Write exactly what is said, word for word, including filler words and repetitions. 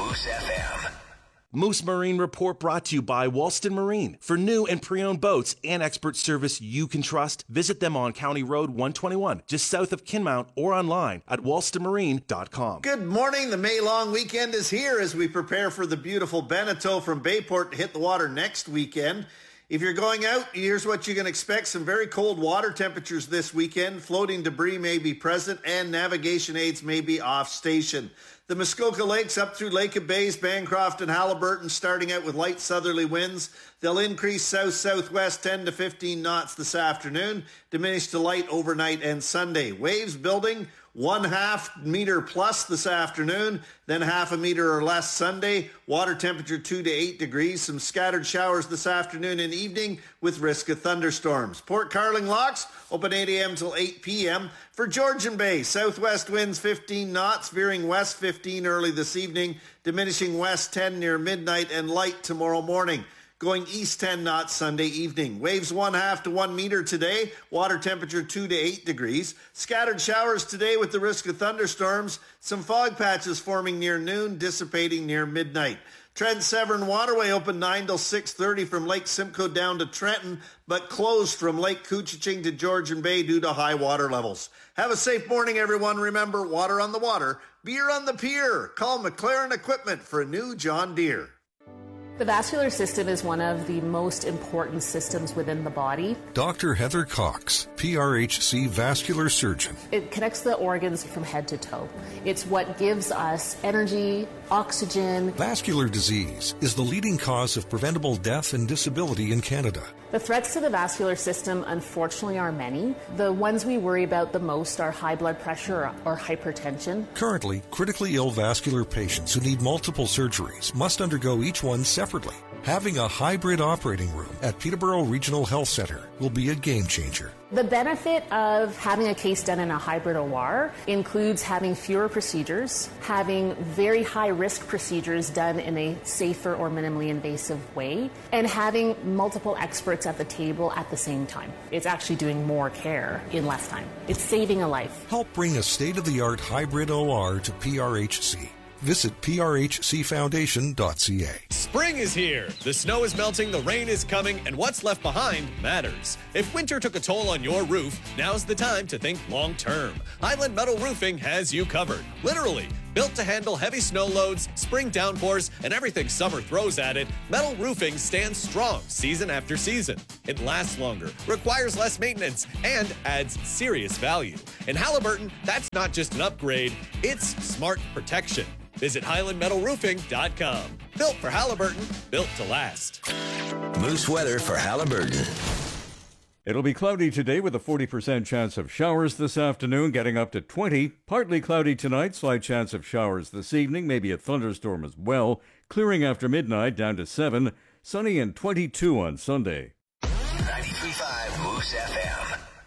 Moose F M. Moose Marine Report brought to you by Walston Marine. For new and pre-owned boats and expert service you can trust, visit them on County Road one twenty-one, just south of Kinmount, or online at walston marine dot com. Good morning. The May long weekend is here as we prepare for the beautiful Beneteau from Bayport to hit the water next weekend. If you're going out, here's what you can expect. Some very cold water temperatures this weekend. Floating debris may be present and navigation aids may be off station. The Muskoka Lakes up through Lake of Bays, Bancroft and Halliburton starting out with light southerly winds. They'll increase south-southwest ten to fifteen knots this afternoon, diminish to light overnight and Sunday. Waves building one half meter plus this afternoon, then half a meter or less Sunday. Water temperature two to eight degrees. Some scattered showers this afternoon and evening with risk of thunderstorms. Port Carling locks open eight a.m. till eight p.m. For Georgian Bay, southwest winds fifteen knots, veering west fifteen early this evening, diminishing west ten near midnight and light tomorrow morning. Going east ten knots Sunday evening. Waves one half to one meter today. Water temperature two to eight degrees. Scattered showers today with the risk of thunderstorms. Some fog patches forming near noon, dissipating near midnight. Trent Severn Waterway open nine till six thirty from Lake Simcoe down to Trenton, but closed from Lake Couchiching to Georgian Bay due to high water levels. Have a safe morning, everyone. Remember, water on the water, beer on the pier. Call McLaren Equipment for a new John Deere. The vascular system is one of the most important systems within the body. Doctor Heather Cox, P R H C vascular surgeon. It connects the organs from head to toe. It's what gives us energy, oxygen. Vascular disease is the leading cause of preventable death and disability in Canada. The threats to the vascular system, unfortunately, are many. The ones we worry about the most are high blood pressure or hypertension. Currently, critically ill vascular patients who need multiple surgeries must undergo each one separately. Having a hybrid operating room at Peterborough Regional Health Centre will be a game changer. The benefit of having a case done in a hybrid O R includes having fewer procedures, having very high-risk procedures done in a safer or minimally invasive way, and having multiple experts at the table at the same time. It's actually doing more care in less time. It's saving a life. Help bring a state-of-the-art hybrid O R to P R H C. Visit p r h c foundation dot c a. Spring is here. The snow is melting, the rain is coming, and what's left behind matters. If winter took a toll on your roof, now's the time to think long-term. Highland Metal Roofing has you covered. Literally. Built to handle heavy snow loads, spring downpours, and everything summer throws at it, metal roofing stands strong season after season. It lasts longer, requires less maintenance, and adds serious value. In Halliburton, that's not just an upgrade, it's smart protection. Visit highland metal roofing dot com. Built for Halliburton, built to last. Moose weather for Halliburton. It'll be cloudy today with a forty percent chance of showers this afternoon, getting up to twenty. Partly cloudy tonight, slight chance of showers this evening, maybe a thunderstorm as well. Clearing after midnight, down to seven. Sunny and twenty-two on Sunday.